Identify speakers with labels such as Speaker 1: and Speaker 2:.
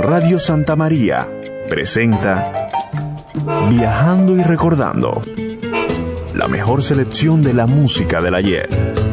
Speaker 1: Radio Santa María presenta Viajando y Recordando, la mejor selección de la música del ayer.